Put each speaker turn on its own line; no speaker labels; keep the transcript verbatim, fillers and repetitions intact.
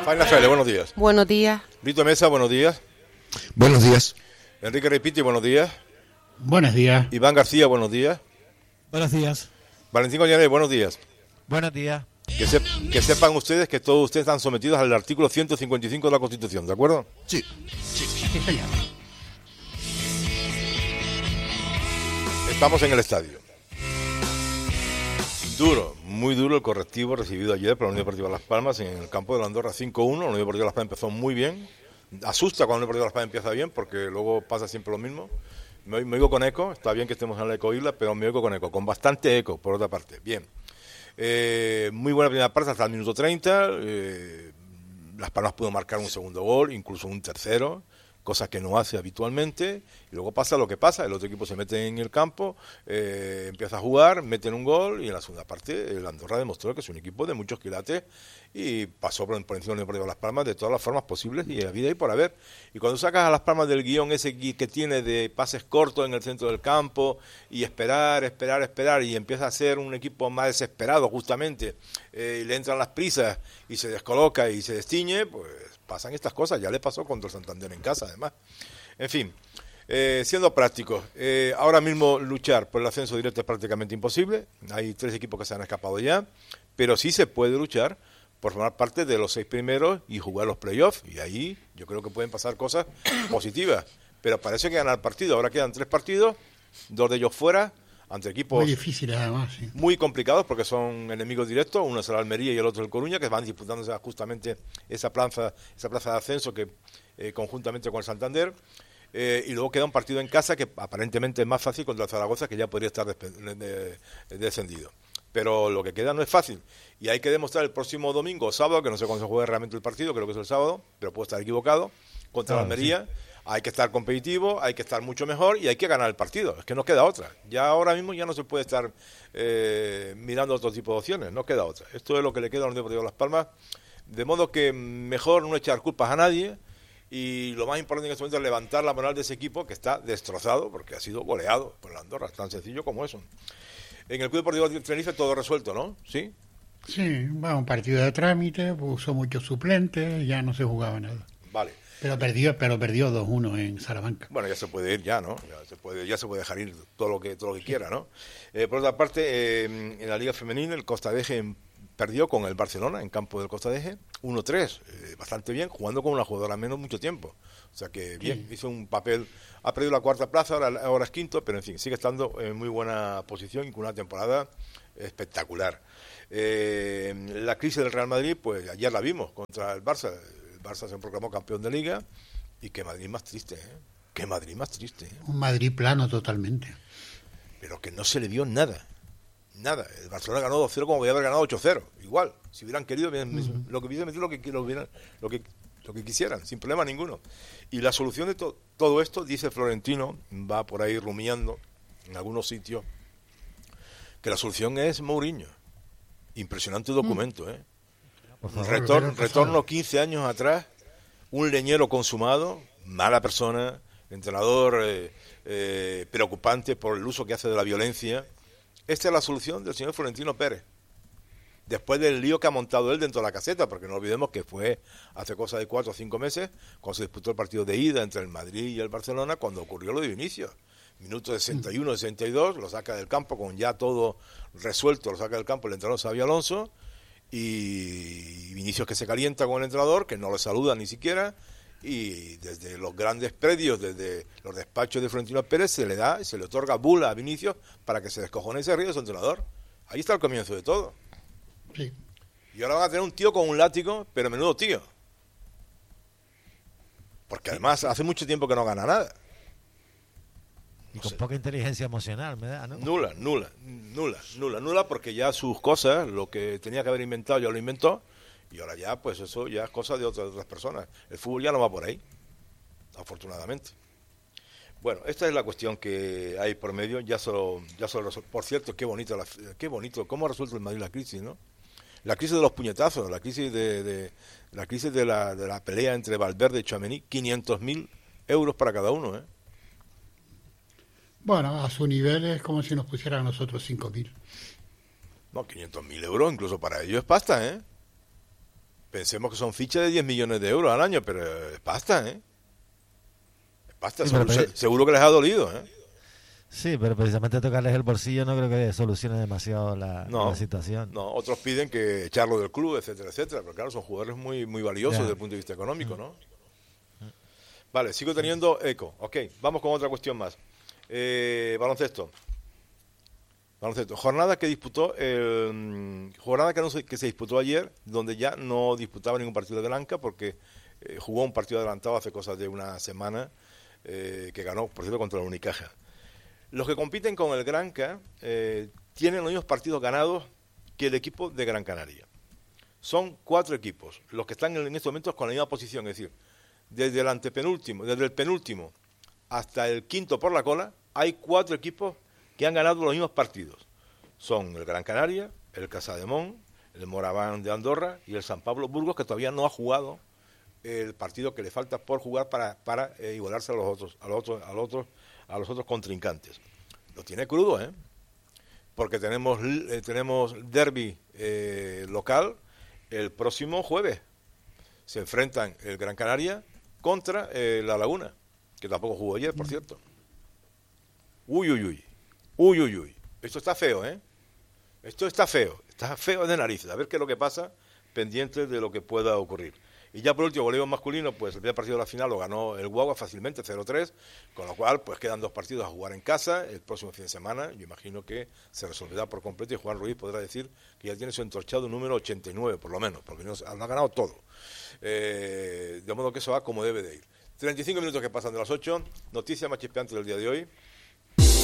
Faina Fele, buenos días.
Buenos días.
Lito Mesa, buenos días.
Buenos días.
Enrique Repiti, buenos días.
Buenos días.
Iván García, buenos días.
Buenos días.
Valentín Goñané, buenos días.
Buenos días.
Que, se, que sepan ustedes que todos ustedes están sometidos al artículo ciento cincuenta y cinco de la Constitución, ¿de acuerdo?
Sí.
Sí, sí, señor.
Estamos en el estadio. Duro, muy duro el correctivo recibido ayer por la Unión Deportiva Las Palmas en el campo de la Andorra cinco uno. La Unión Deportiva Las Palmas empezó muy bien. Asusta cuando la Unión Deportiva Las Palmas empieza bien porque luego pasa siempre lo mismo. Me, me oigo con eco, está bien que estemos en la ecoisla, pero me oigo con eco, con bastante eco, por otra parte. Bien. Eh, muy buena primera parte hasta el minuto treinta. Eh, Las Palmas pudo marcar un segundo gol, incluso un tercero, cosa que no hace habitualmente, y luego pasa lo que pasa, el otro equipo se mete en el campo, eh, empieza a jugar, meten un gol, y en la segunda parte el Andorra demostró que es un equipo de muchos quilates, y pasó por, por encima de Las Palmas de todas las formas posibles, y en la vida y por haber. Y cuando sacas a Las Palmas del guión ese que tiene de pases cortos en el centro del campo, y esperar, esperar, esperar, y empieza a ser un equipo más desesperado justamente, eh, y le entran las prisas, y se descoloca y se destiñe, pues pasan estas cosas. Ya le pasó contra el Santander en casa, además. En fin, eh, siendo prácticos, eh, ahora mismo luchar por el ascenso directo es prácticamente imposible. Hay tres equipos que se han escapado ya, pero sí se puede luchar por formar parte de los seis primeros y jugar los playoffs. Y ahí yo creo que pueden pasar cosas positivas. Pero parece que ganar el partido. Ahora quedan tres partidos, dos de ellos fuera, ante equipos
muy difíciles además, sí.
Muy complicados porque son enemigos directos, uno es el Almería y el otro el Coruña, que van disputándose justamente esa plaza, esa plaza de ascenso que eh, conjuntamente con el Santander, eh, y luego queda un partido en casa que aparentemente es más fácil contra el Zaragoza, que ya podría estar despe- de, de, de descendido. Pero lo que queda no es fácil, y hay que demostrar el próximo domingo o sábado, que no sé cuándo se juega realmente el partido, creo que es el sábado, pero puedo estar equivocado, contra
Claro,
el Almería.
sí.
Hay que estar competitivo, hay que estar mucho mejor y hay que ganar el partido. Es que no queda otra. Ya ahora mismo ya no se puede estar eh, mirando otro tipo de opciones, no queda otra. Esto es lo que le queda a la Unión Deportiva Las Palmas. De modo que mejor no echar culpas a nadie, y lo más importante en este momento es levantar la moral de ese equipo que está destrozado porque ha sido goleado por la Andorra, tan sencillo como eso. En el Club Deportivo de Tenerife todo resuelto, ¿no? ¿Sí?
Sí, va un partido de trámite, puso muchos suplentes, ya no se jugaba nada.
Vale.
Pero perdió, pero perdió dos uno en Salamanca.
Bueno, ya se puede ir ya, ¿no? Ya se puede, ya se puede dejar ir todo lo que todo lo que quiera, ¿no? Eh, por otra parte, eh, en la Liga Femenina, el Costa Deje perdió con el Barcelona en campo del Costa Deje uno tres, eh, bastante bien, jugando con una jugadora menos mucho tiempo. O sea que bien, sí. Hizo un papel, ha perdido la cuarta plaza, ahora, ahora es quinto, pero en fin, sigue estando en muy buena posición y con una temporada espectacular. Eh, la crisis del Real Madrid, pues ayer la vimos contra el Barça. Barça se proclamó campeón de Liga, y qué Madrid más triste, ¿eh? Qué Madrid más triste, ¿eh?
Un Madrid plano totalmente.
Pero que no se le dio nada, nada. El Barcelona ganó dos cero como podía haber ganado ocho cero, igual. Si hubieran querido, uh-huh. lo que hubiesen metido lo que, lo, hubieran, lo, que, lo que quisieran, sin problema ninguno. Y la solución de to, todo esto, dice Florentino, va por ahí rumiando en algunos sitios, que la solución es Mourinho. Impresionante documento, ¿eh? Retorno, retorno quince años atrás, un leñero consumado, mala persona, entrenador eh, eh, preocupante por el uso que hace de la violencia. Esta es la solución del señor Florentino Pérez. Después del lío que ha montado él dentro de la caseta, porque no olvidemos que fue hace cosa de cuatro o cinco meses, cuando se disputó el partido de ida entre el Madrid y el Barcelona, cuando ocurrió lo de Vinicius. Minuto sesenta y uno, sesenta y dos, lo saca del campo con ya todo resuelto, lo saca del campo el entrenador Xabi Alonso, y Vinicius que se calienta con el entrenador, que no le saluda ni siquiera, y desde los grandes predios, desde los despachos de Florentino Pérez, se le da, se le otorga bula a Vinicius para que se descojone ese río de su entrenador. Ahí está el comienzo de todo.
Sí.
Y ahora van a tener un tío con un látigo, pero menudo tío. Porque además hace mucho tiempo que no gana nada.
Y con poca inteligencia emocional, me da, ¿no?
Nula, nula, nula, nula, nula, porque ya sus cosas, lo que tenía que haber inventado, ya lo inventó, y ahora ya, pues eso ya es cosa de otras, de otras personas. El fútbol ya no va por ahí, afortunadamente. Bueno, esta es la cuestión que hay por medio, ya solo, ya solo, por cierto, qué bonito, la, qué bonito, cómo ha resuelto el Madrid la crisis, ¿no? La crisis de los puñetazos, la crisis de, de la crisis de la, de la pelea entre Valverde y Tchouaméni, quinientos mil euros para cada uno, ¿eh?
Bueno, a su nivel es como si nos pusieran a nosotros cinco mil.
No, quinientos mil euros incluso para ellos es pasta, ¿eh? Pensemos que son fichas de diez millones de euros al año, pero es pasta, ¿eh? Es pasta,
Sí,
seguro,
pero-
se- seguro que les ha dolido, ¿eh?
Sí, pero precisamente tocarles el bolsillo no creo que solucione demasiado la,
No,
la situación.
no, otros piden que echarlo del club, etcétera, etcétera, pero claro, son jugadores muy, muy valiosos
Ya.
desde el punto de vista económico, ¿no? Vale, sigo teniendo eco. Ok, vamos con otra cuestión más. Eh, baloncesto. Baloncesto. Jornada que disputó, el, jornada que, no se, que se disputó ayer, donde ya no disputaba ningún partido de Lanca, porque eh, jugó un partido adelantado hace cosas de una semana, eh, que ganó, por cierto, contra la Unicaja. Los que compiten con el Granca eh, tienen los mismos partidos ganados que el equipo de Gran Canaria. Son cuatro equipos, los que están en estos momentos con la misma posición, es decir, desde el antepenúltimo, desde el penúltimo hasta el quinto por la cola, hay cuatro equipos que han ganado los mismos partidos. Son el Gran Canaria, el Casademón, el Moraván de Andorra y el San Pablo Burgos, que todavía no ha jugado el partido que le falta por jugar para, para eh, igualarse a los otros, a los otros, a los otros, a los otros contrincantes. Lo tiene crudo, ¿eh? Porque tenemos eh, tenemos derbi eh, local el próximo jueves. Se enfrentan el Gran Canaria contra eh, la Laguna, que tampoco jugó ayer, por cierto. Uy, uy, uy. Uy, uy, uy. Esto está feo, ¿eh? Esto está feo. Está feo de narices. A ver qué es lo que pasa, pendiente de lo que pueda ocurrir. Y ya por último, voleibol masculino, pues el primer partido de la final lo ganó el Guagua fácilmente, cero tres, con lo cual pues quedan dos partidos a jugar en casa el próximo fin de semana. Yo imagino que se resolverá por completo y Juan Ruiz podrá decir que ya tiene su entorchado número ochenta y nueve, por lo menos, porque no, no ha ganado todo. Eh, de modo que eso va como debe de ir. treinta y cinco minutos que pasan de las ocho, noticia más chispeante del día de hoy.